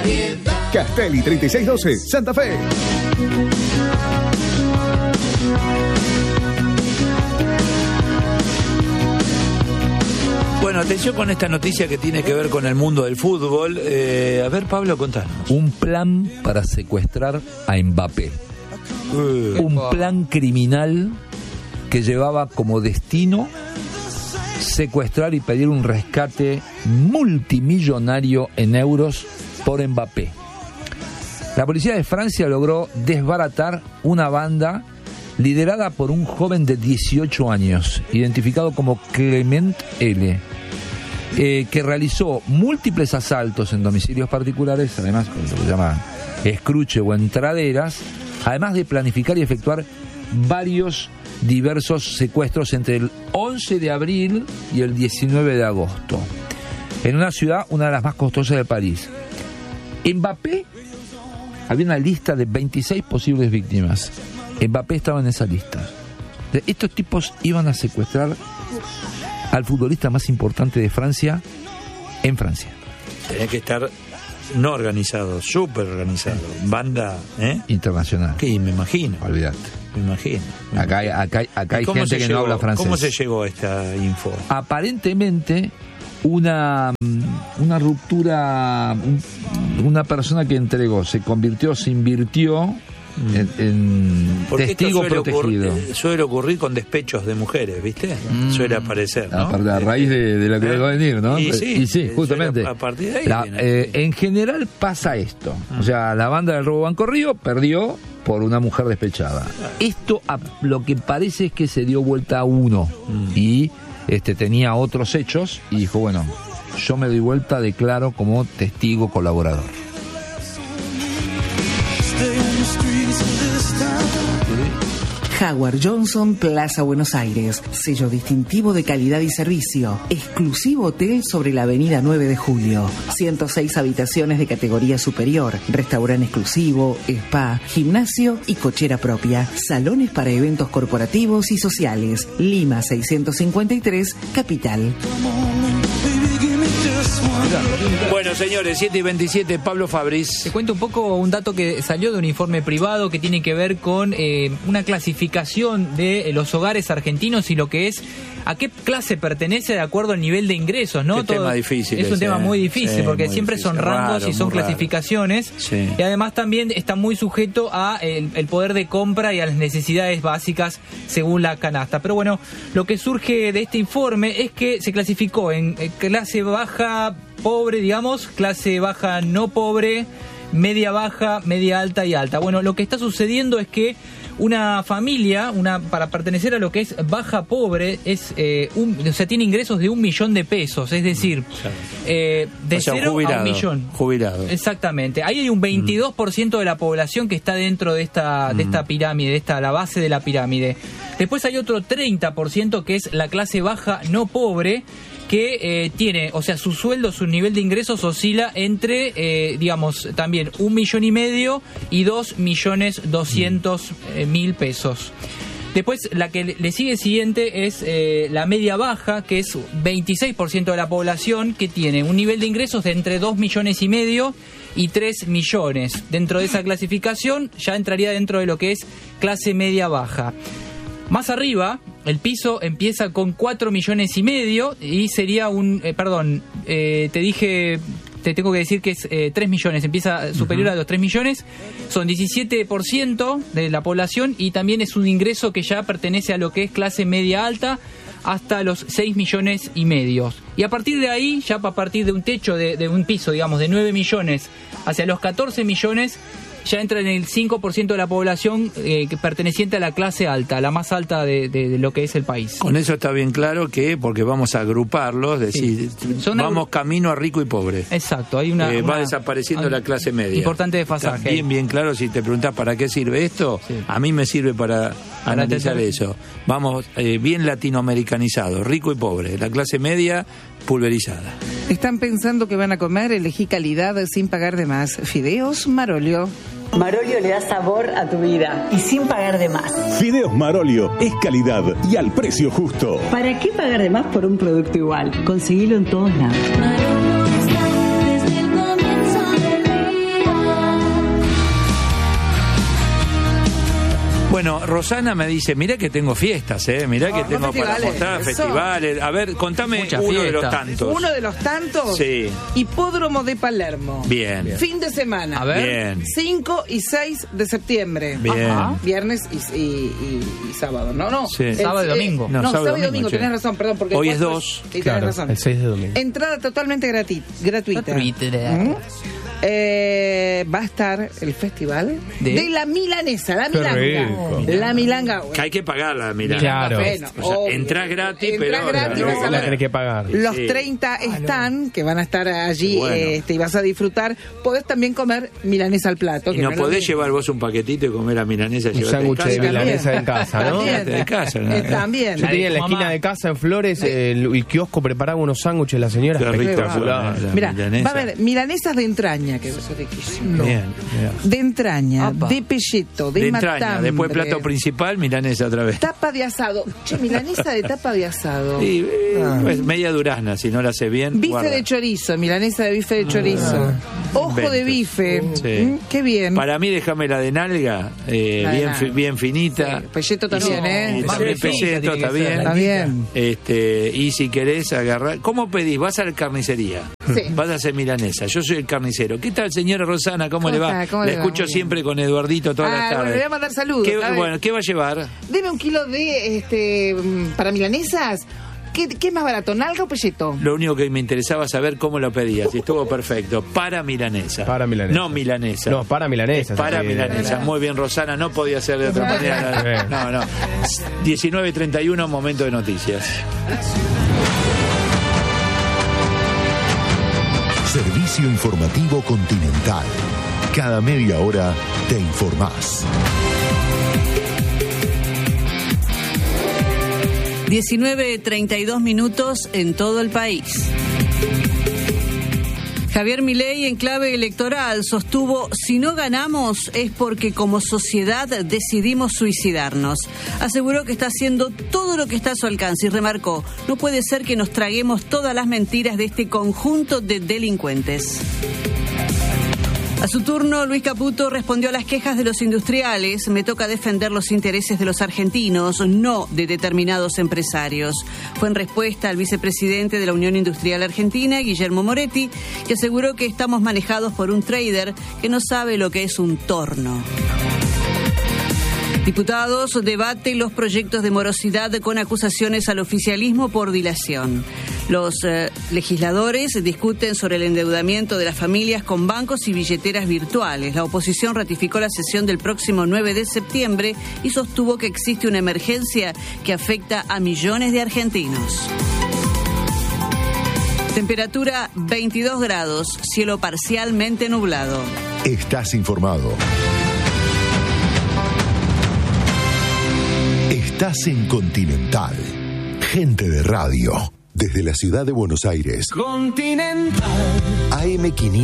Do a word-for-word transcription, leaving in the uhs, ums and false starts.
variedad. Castelli treinta y seis doce, Santa Fe. Bueno, atención con esta noticia que tiene que ver con el mundo del fútbol. Eh, a ver, Pablo, contanos. Un plan para secuestrar a Mbappé. Uh, Un plan criminal que llevaba como destino secuestrar y pedir un rescate multimillonario en euros por Mbappé. La policía de Francia logró desbaratar una banda liderada por un joven de dieciocho años, identificado como Clement L., eh, que realizó múltiples asaltos en domicilios particulares, además lo que se llama escruche o entraderas, además de planificar y efectuar varios diversos secuestros entre el once de abril y el diecinueve de agosto, en una ciudad, una de las más costosas de París. Mbappé, había una lista de veintiséis posibles víctimas. Mbappé estaba en esa lista. Estos tipos iban a secuestrar al futbolista más importante de Francia en Francia. Tenía que estar no organizado, súper organizado. Banda, ¿eh? Internacional. Sí, me imagino. Olvídate. Me imagino. Acá hay, acá hay, acá hay gente que llegó, no habla francés. ¿Cómo se llegó a esta info? Aparentemente, una, una ruptura, una persona que entregó, se convirtió, se invirtió en, en testigo suele protegido. Ocurrir, suele ocurrir con despechos de mujeres, ¿viste? Mm. Suele aparecer, ¿no? A, a raíz de, de lo que ¿Eh? va a venir, ¿no? Y sí, y sí justamente. A partir de ahí la, eh, en general pasa esto. Mm. O sea, la banda del robo Banco Río perdió por una mujer despechada. Esto a, lo que parece es que se dio vuelta a uno mm. y este tenía otros hechos y dijo, bueno, yo me doy vuelta, declaro como testigo colaborador. Howard Johnson, Plaza Buenos Aires. Sello distintivo de calidad y servicio. Exclusivo hotel sobre la avenida nueve de julio. ciento seis habitaciones de categoría superior. Restaurante exclusivo, spa, gimnasio y cochera propia. Salones para eventos corporativos y sociales. Lima seiscientos cincuenta y tres, Capital. Bueno, señores, siete y veintisiete, Pablo Fabris. Te cuento un poco un dato que salió de un informe privado que tiene que ver con eh, una clasificación de los hogares argentinos y lo que es a qué clase pertenece de acuerdo al nivel de ingresos, ¿no? Qué Todo, tema difícil. Es un ese, tema muy difícil sí, porque muy siempre difícil, son rangos raro, y son muy clasificaciones. Sí. Y además también está muy sujeto a el, el poder de compra y a las necesidades básicas según la canasta. Pero bueno, lo que surge de este informe es que se clasificó en clase baja, pobre, digamos, clase baja no pobre, media baja, media alta y alta. Bueno, lo que está sucediendo es que una familia, una para pertenecer a lo que es baja pobre, es eh, un, o sea, tiene ingresos de un millón de pesos, es decir, claro. eh, de o sea, cero jubilado, a un millón. Jubilado. Exactamente. Ahí hay un veintidós por ciento mm. de la población que está dentro de esta, de esta pirámide, de esta, la base de la pirámide. Después hay otro treinta por ciento que es la clase baja no pobre, que eh, tiene, o sea, su sueldo, su nivel de ingresos oscila entre, eh, digamos, también un millón y medio y dos millones doscientos eh, mil pesos. Después, la que le sigue siguiente es eh, la media baja, que es veintiséis por ciento de la población que tiene un nivel de ingresos de entre dos millones y medio y tres millones. Dentro de esa clasificación ya entraría dentro de lo que es clase media baja. Más arriba, el piso empieza con cuatro millones y medio y sería un, eh, perdón, eh, te dije, te tengo que decir que es eh, tres millones, empieza superior uh-huh. a los tres millones, son diecisiete por ciento de la población y también es un ingreso que ya pertenece a lo que es clase media alta hasta los seis millones y medio. Y a partir de ahí, ya a partir de un techo, de, de un piso, digamos, de nueve millones hacia los catorce millones, ya entra en el cinco por ciento de la población eh, perteneciente a la clase alta, la más alta de, de, de lo que es el país. Con eso está bien claro que, porque vamos a agruparlos, es decir, sí. vamos agru- camino a rico y pobre. Exacto, hay una... Eh, una va desapareciendo hay, la clase media. Importante desfasaje. Está bien, bien claro, si te preguntás para qué sirve esto, sí. a mí me sirve para, para analizar tener... eso. Vamos eh, bien latinoamericanizado, rico y pobre, la clase media pulverizada. ¿Están pensando que van a comer? Elegí calidad sin pagar de más. Fideos Marolio. Marolio le da sabor a tu vida y sin pagar de más. Fideos Marolio es calidad y al precio justo. ¿Para qué pagar de más por un producto igual? Conseguilo en todos lados. Marolio está desde el comienzo del día. Bueno, Rosana me dice, mirá que tengo fiestas, ¿eh? Mirá que No, tengo no para festivales, mostrar eso. festivales. A ver, contame Mucha uno fiesta. de los tantos. Uno de los tantos, Sí. Hipódromo de Palermo. Bien. Bien. Fin de semana. A ver. Bien. cinco y seis de septiembre. Bien. Ajá. Viernes y, y- y- y sábado. No, no. Sí. El- Sábado y eh, domingo. No, No, sábado, sábado y y domingo. domingo, Tenés che. razón, perdón. Porque Hoy el es cuatro dos. Sí, tenés Claro, razón. el seis de domingo. Entrada totalmente grati- gratuita. Gratuita. ¿Mm? Eh, va a estar el festival ¿De? de, la milanesa, la Qué milanga. rico. La milanga. Que hay que pagarla, mirá. Claro. Bueno, O sea, obvio. entrás gratis, Entrás pero... gratis, pero- vas a La ver. tenés que pagar. Los Sí. treinta están, que van a estar allí, Bueno. este, y vas a disfrutar. Podés también comer milanesa al plato. Y que no no es lo podés mismo. llevar vos un paquetito y comer a milanesa y Un llevarte sándwich de casa. milanesa en casa, ¿no? También. De casa, ¿no? Eh, también. Yo tenía en la Mamá. esquina de casa en Flores, el, el kiosco preparaba unos sándwiches, la señora Qué rico, espectacular. la Mira, milanesa. va a haber milanesas de entraña, que es riquísimo. Bien, bien. De entraña, Apa. de pelleto, de, De entraña, matambre. después plato principal, milanesa otra vez. Tapa de asado. Che, milanesa de tapa de asado. Y, eh, pues, media durazna, si no la hace bien. Bife guarda. de chorizo, milanesa de bife de chorizo. Ojo Inventos. de bife. Sí. Mm, qué bien. Para mí, déjame la de nalga, eh, La de bien, nalga. fi- bien finita. Sí, pelleto también, Y- ¿eh? y Más también finita pelleto, tiene que está ser. bien. Está bien. Este, y si querés agarrar, ¿cómo pedís? Vas a la carnicería. Sí. Vas a hacer milanesa. Yo soy el carnicero. ¿Qué tal, señora Rosana? ¿Cómo, ¿Cómo le va? está? ¿Cómo la le va? escucho Muy bien. siempre con Eduardito todas Ah, las bueno, tardes. le voy a mandar saludos, ¿Qué, ¿sabes? bueno, ¿qué va a llevar? Deme un kilo de, este, mm, para milanesas. ¿Qué, qué es más barato, nalga o pelleto? Lo único que me interesaba saber cómo lo pedías. Y estuvo perfecto. Para milanesa. Para milanesa. No milanesa. No, para milanesa. Para sí. milanesa. Muy bien, Rosana. No podía ser de otra manera. No, no. diecinueve treinta y uno, momento de noticias. Servicio informativo Continental. Cada media hora te informás. diecinueve treinta y dos minutos en todo el país. Javier Milei, en clave electoral, sostuvo: si no ganamos es porque como sociedad decidimos suicidarnos. Aseguró que está haciendo todo lo que está a su alcance y remarcó: no puede ser que nos traguemos todas las mentiras de este conjunto de delincuentes. A su turno, Luis Caputo respondió a las quejas de los industriales. Me toca defender los intereses de los argentinos, no de determinados empresarios. Fue en respuesta al vicepresidente de la Unión Industrial Argentina, Guillermo Moretti, que aseguró que estamos manejados por un trader que no sabe lo que es un torno. Diputados debaten los proyectos de morosidad con acusaciones al oficialismo por dilación. Los eh, legisladores discuten sobre el endeudamiento de las familias con bancos y billeteras virtuales. La oposición ratificó la sesión del próximo nueve de septiembre y sostuvo que existe una emergencia que afecta a millones de argentinos. Temperatura veintidós grados, cielo parcialmente nublado. Estás informado. Estás en Continental. Gente de radio. Desde la ciudad de Buenos Aires. Continental. A M quinientos.